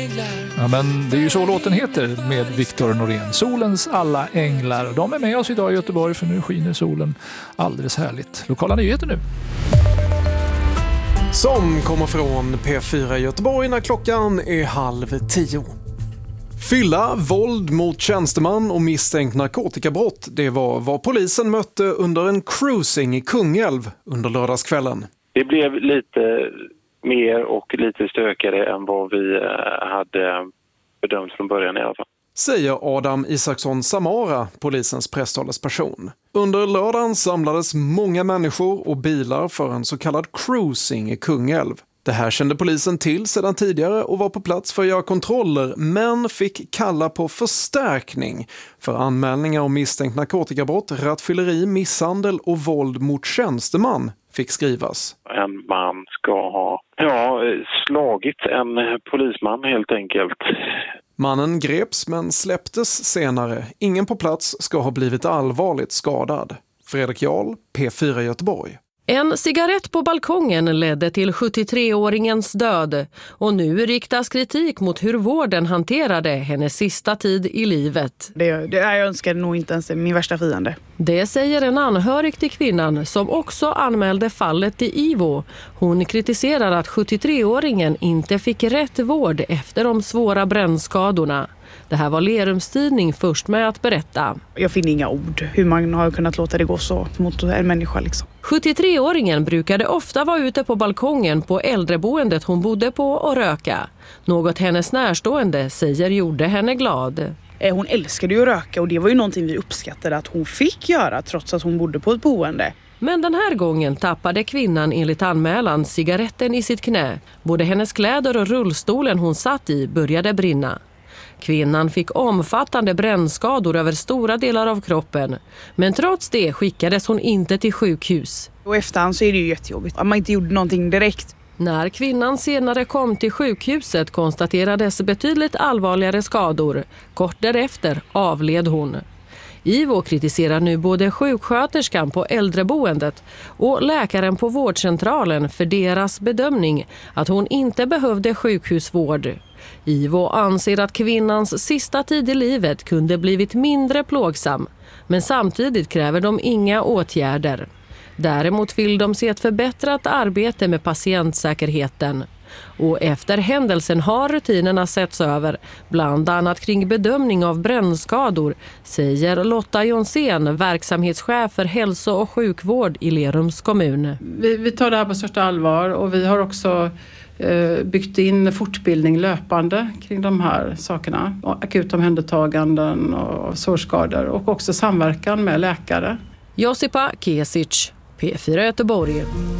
änglar. Ja, men det är ju så låten heter med Viktor Norén. Solens alla änglar. De är med oss idag i Göteborg för nu skiner solen alldeles härligt. Lokala nyheter nu. Som kommer från P4 Göteborg när klockan är 9:30. Fylla, våld mot tjänsteman och misstänkt narkotikabrott. Det var vad polisen mötte under en cruising i Kungälv under lördagskvällen. Det blev lite mer och lite stökigare än vad vi hade bedömt från början i alla fall. Säger Adam Isaksson Samara, polisens presstalesperson. Under lördagen samlades många människor och bilar för en så kallad cruising i Kungälv. Det här kände polisen till sedan tidigare och var på plats för att göra kontroller, men fick kalla på förstärkning för anmälningar om misstänkt narkotikabrott, rattfylleri, misshandel och våld mot tjänsteman fick skrivas. En man ska ha slagit en polisman helt enkelt. Mannen greps men släpptes senare. Ingen på plats ska ha blivit allvarligt skadad. Fredrik Jarl, P4 Göteborg. En cigarett på balkongen ledde till 73-åringens död och nu riktas kritik mot hur vården hanterade hennes sista tid i livet. Jag önskade nog inte ens min värsta fiende. Det säger en anhörig till kvinnan som också anmälde fallet till IVO. Hon kritiserar att 73-åringen inte fick rätt vård efter de svåra brännskadorna. Det här var Lerums tidning först med att berätta. Jag finner inga ord hur man har kunnat låta det gå så mot en människa liksom. 73-åringen brukade ofta vara ute på balkongen på äldreboendet hon bodde på och röka. Något hennes närstående säger gjorde henne glad. Hon älskade ju att röka och det var ju någonting vi uppskattade att hon fick göra trots att hon bodde på ett boende. Men den här gången tappade kvinnan enligt anmälan cigaretten i sitt knä. Både hennes kläder och rullstolen hon satt i började brinna. Kvinnan fick omfattande brännskador över stora delar av kroppen. Men trots det skickades hon inte till sjukhus. Och efterhand så är det ju jättejobbigt att man inte gjorde någonting direkt. När kvinnan senare kom till sjukhuset konstaterades betydligt allvarligare skador. Kort därefter avled hon. IVO kritiserar nu både sjuksköterskan på äldreboendet och läkaren på vårdcentralen för deras bedömning att hon inte behövde sjukhusvård. IVO anser att kvinnans sista tid i livet kunde blivit mindre plågsam, men samtidigt kräver de inga åtgärder. Däremot vill de se ett förbättrat arbete med patientsäkerheten. Och efter händelsen har rutinerna setts över, bland annat kring bedömning av brännskador, säger Lotta Jonsén, verksamhetschef för hälso- och sjukvård i Lerums kommun. Vi tar det här på största allvar och vi har också byggt in fortbildning löpande kring de här sakerna. Akuta omhändertaganden och sårskador och också samverkan med läkare. Josipa Kesic, P4 Göteborg.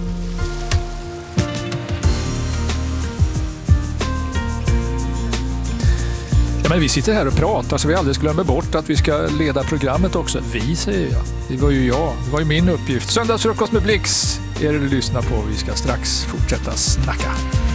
Ja, men vi sitter här och pratar så vi alldeles glömmer bort att vi ska leda programmet också. Vi, säger jag. Det var ju jag. Det var ju min uppgift. Söndagsfrukost med Blix är det du lyssnar på. Vi ska strax fortsätta snacka.